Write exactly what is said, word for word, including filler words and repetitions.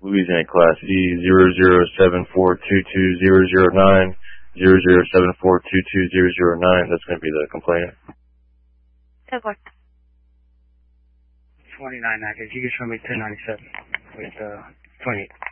Louisiana Class C zero zero seven four two two zero zero nine, zero zero seven four two two zero zero nine. That's going to be the complainant. twenty-nine active. You can show me ten ninety-seven with uh, twenty-eight.